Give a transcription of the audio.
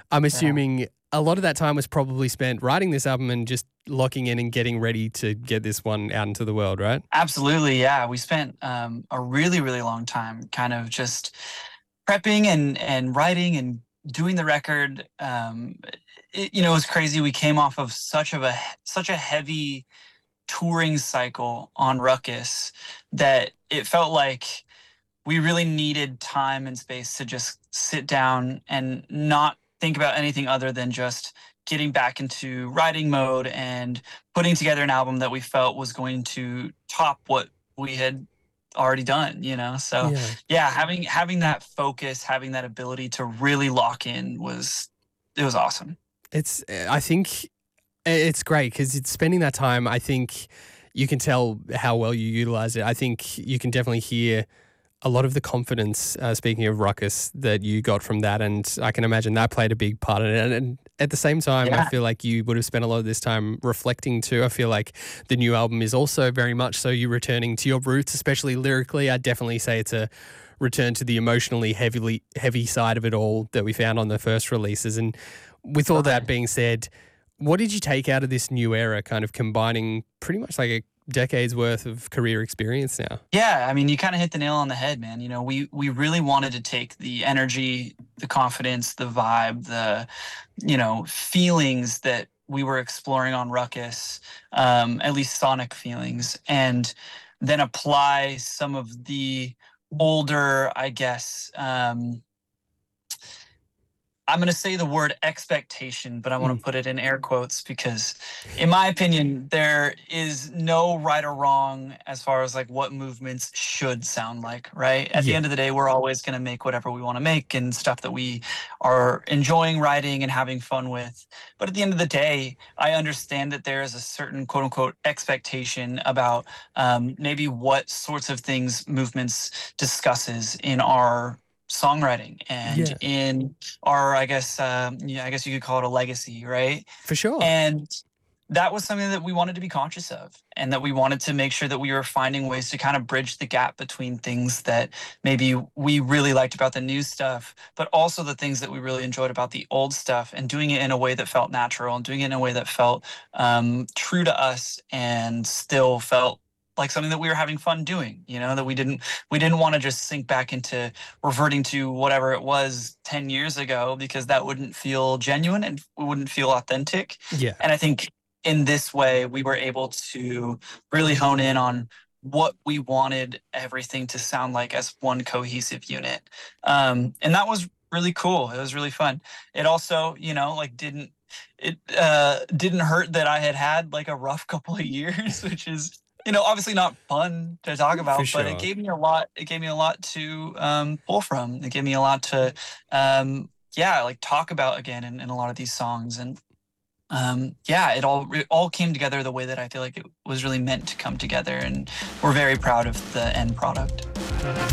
I'm Yeah. assuming a lot of that time was probably spent writing this album and just locking in and getting ready to get this one out into the world, right? Absolutely, yeah. We spent a really, really long time kind of just prepping and writing and doing the record. It was crazy. We came off of such a heavy touring cycle on Ruckus that it felt like we really needed time and space to just sit down and not think about anything other than just getting back into writing mode and putting together an album that we felt was going to top what we had already done, so Yeah. yeah, having that focus, having that ability to really lock in was awesome. I think it's great because it's spending that time. I think you can tell how well you utilize it. I think you can definitely hear a lot of the confidence, speaking of Ruckus, that you got from that. And I can imagine that played a big part in it. And at the same time, I Yeah. feel like you would have spent a lot of this time reflecting too. I feel like the new album is also very much so you returning to your roots, especially lyrically. I'd definitely say it's a return to the emotionally heavy side of it all that we found on the first releases. And with all that Right. being said, what did you take out of this new era, kind of combining pretty much like a decade's worth of career experience now? Yeah, I mean, you kind of hit the nail on the head, man. We really wanted to take the energy, the confidence, the vibe, the feelings that we were exploring on Ruckus, at least sonic feelings, and then apply some of the older, I guess. I'm going to say the word expectation, but I want Mm. to put it in air quotes because, in my opinion, there is no right or wrong as far as like what movements should sound like, right? At the Yeah. end of the day, we're always going to make whatever we want to make and stuff that we are enjoying writing and having fun with. But at the end of the day, I understand that there is a certain quote unquote expectation about maybe what sorts of things movements discusses in our songwriting and Yeah, in our, I guess you could call it a legacy, right? for sure. And that was something that we wanted to be conscious of, and that we wanted to make sure that we were finding ways to kind of bridge the gap between things that maybe we really liked about the new stuff, but also the things that we really enjoyed about the old stuff, and doing it in a way that felt natural and doing it in a way that felt true to us and still felt like something that we were having fun doing, that we didn't want to just sink back into reverting to whatever it was 10 years ago, because that wouldn't feel genuine and wouldn't feel authentic. Yeah. And I think in this way, we were able to really hone in on what we wanted everything to sound like as one cohesive unit. And that was really cool. It was really fun. It also, didn't hurt that I had like a rough couple of years, which is, obviously not fun to talk For about, but it sure. gave me a lot. It gave me a lot to pull from. It gave me a lot to, like talk about again in a lot of these songs. And it all came together the way that I feel like it was really meant to come together. And we're very proud of the end product.